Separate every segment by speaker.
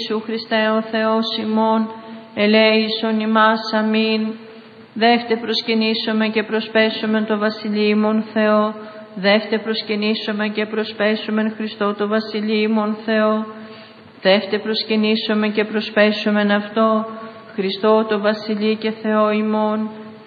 Speaker 1: Ιησού Χριστέ ο Θεός ημών, ελέησον ημάς. αμήν. Δεύτε προσκυνήσομε και προσπέσομεν το βασιλείμον Θεό, δεύτε προσκυνήσομε και προσπέσομεν Χριστό το βασιλείμον Θεό, δεύτε προσκυνήσομε και προσπέσομεν αυτό, Χριστό το βασιλεί και Θεό ημών.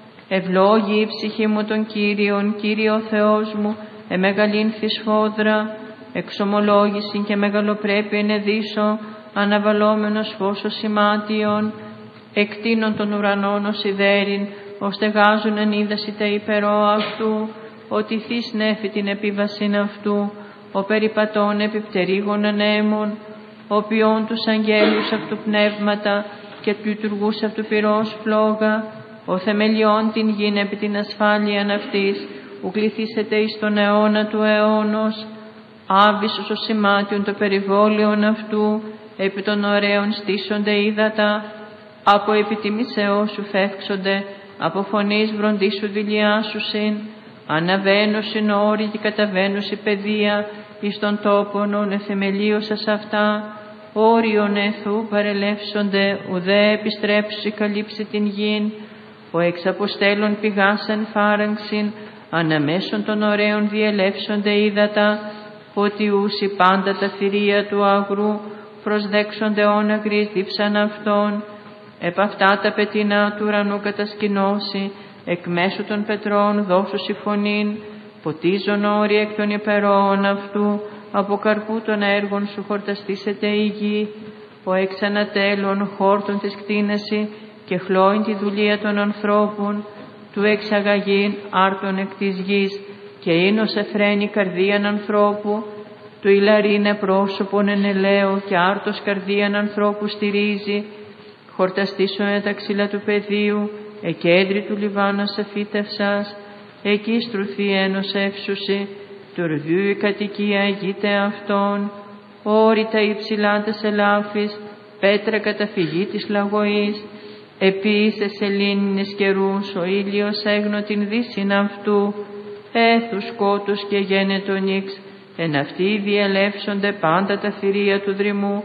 Speaker 1: Ευλόγη η ψυχή μου τον Κύριον, Κύριο Θεός μου, εμεγαλύνθη σφόδρα, εξομολόγηση και μεγαλοπρέπεια ενεδίσω, αναβαλόμενος φως ως ημάτιον, εκτείνων των ουρανών ως ιδέριν, ως στεγάζουν εν είδαση τα υπερό αυτού, ότι θείς νέφη την επίβασιν αυτού, ο περιπατών επιπτερίγων ανέμων, ο ποιών τους αγγέλους αυτού πνεύματα και του λειτουργούς αυτού πυρός φλόγα, ο θεμελιών την γην επί την ασφάλειαν αυτής, ου κληθήσετε εις τον αιώνα του αιώνος, άβυσος ο σημάτιον το περιβόλαιον αυτού, επί των ωραίων στήσονται ύδατα, από επιτιμήσεώς σου φεύξονται, από φωνής βροντίσου δηλιάσουσιν, αναβαίνουσιν όροι και καταβαίνουσι παιδεία, εις των τόπων ον εθεμελίωσας αυτά, όριον εθού παρελεύσονται, ουδέ επιστρέψουσι καλύψει την γην, ο εξ αποστέλων πηγάσαν φάραγξιν, αναμέσων των ωραίων διελεύσονται ύδατα, ότι ούσι πάντα τα θηρία του αγρού, προσδέξονται όναγρις δίψαν αυτών, επ' αυτά τα πετεινά του ουρανού κατασκηνώσει, εκ μέσου των πετρών δώσουσι φωνήν, ποτίζον όροι εκ των υπερών αυτού, από καρπού των έργων σου χορταστήσεται η γη, ο εξ ανατέλων χόρτων της κτίνεση και χλώην τη δουλεία των ανθρώπων, του εξαγαγήν άρτων εκ της γης, και ίνος εφραίνει καρδίαν ανθρώπου, του ηλαρίνε πρόσωπον εν ελαίο και άρτος καρδίαν ανθρώπου στηρίζει, χορταστήσουνε τα ξύλα του πεδίου, εκέντρη του Λιβάνας εφύτευσας, εκεί στρουθεί ένος εύσουσι, του ρδιού η κατοικία αγείται αυτών, όρη τα υψηλά τες ελάφης, πέτρα καταφυγή της λαγωής, επίσης σελήνινες καιρούς, ο ήλιος έγνω την δύσιν αυτού, έθους σκότους και γένετον ύξ, εν αυτοί διελεύσονται πάντα τα θηρία του δρυμού,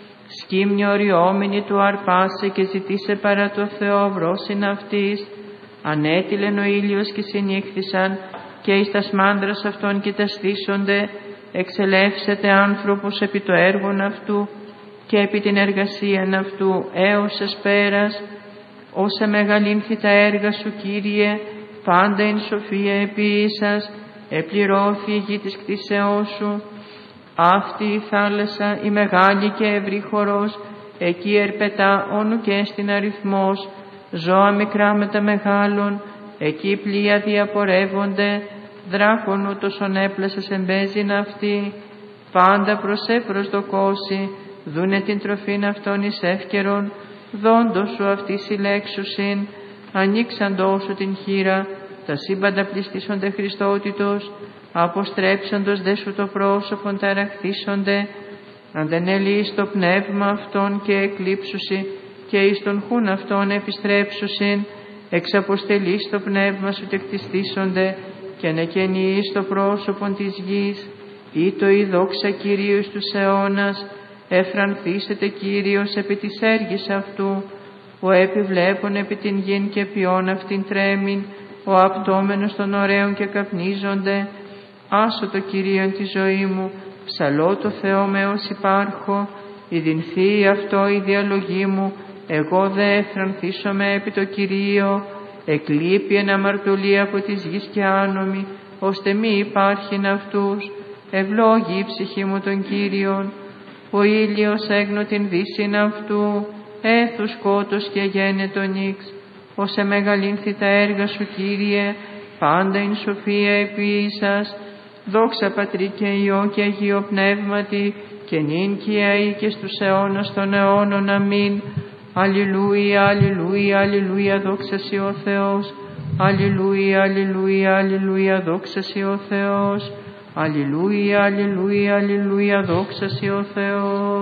Speaker 1: σκύμνη οριόμενη του αρπάσε και ζητήσε παρά το Θεό βρόσιν αυτής, ανέτειλεν ο ήλιος και συνήχθησαν, και εις τας μάνδρας αυτών κοιταστήσονται, εξελεύσεται άνθρωπος επί το έργον αυτού και επί την εργασίαν αυτού έως εσπέρας, όσα μεγαλύνθη τα έργα σου Κύριε, πάντα εν σοφία επίησας, επληρώθη η γη της κτίσεώς σου. Αυτή η θάλασσα η μεγάλη και ευρύ χορός, εκεί ερπετά όνου και στην αριθμός, ζώα μικρά με τα μεγάλων, εκεί πλοία διαπορεύονται, δράκων ούτως ονέπλασας εμπέζειν αυτή, πάντα προσδοκώσει, δούνε την τροφήν αυτών εις εύκαιρον, δόντος σου αυτή συλλέξουσιν, ανοίξαντός σου την χείρα, τα σύμπαντα πληστήσονται Χριστότητος, αποστρέψαντος δε σου το πρόσωπον ταραχθήσονται, αν δεν ελύεις το πνεύμα αυτών και εκλείψουσι, και εις τον χούν αυτών επιστρέψουσιν, εξαποστελείς το πνεύμα σου και κτιστήσονται, και νεκαινείς το πρόσωπον της γης, ή το η δόξα Κυρίου εις τους αιώνας, εφρανθήσετε Κύριος επί της έργης αυτού, ο επιβλέπων επί την γην και ποιόν αυτήν τρέμην, ο απτόμενος των ωραίων και καπνίζονται, άσω το Κυρίον τη ζωή μου, ψαλώ το Θεό με ως υπάρχω, ειδυνθεί αυτό η διαλογή μου, εγώ δε εφρανθήσομαι επί το Κυρίο, εκλείπει εν αμαρτωλή από της γης και άνομη, ώστε μη υπάρχειν αυτούς, ευλόγη η ψυχή μου τον Κύριον, ο ήλιος έγνω την δύσιν αυτού, έθους σκότος και γένετον ύξ, ως εμεγαλύνθη τα έργα σου Κύριε, πάντα ειν σοφία επίησας, δόξα Πατρί και Υιό και Αγίο Πνεύματι, και νυν και αεί και στους αιώνας των αιώνων. Αμήν. Αλληλούια, αλληλούια, αλληλούια, δόξα σοι ο Θεός. Αλληλούια, αλληλούια, αλληλούια, δόξα σοι ο Θεός. Αλληλούια, αλληλούια, αλληλούια, δόξα σοι ο Θεός.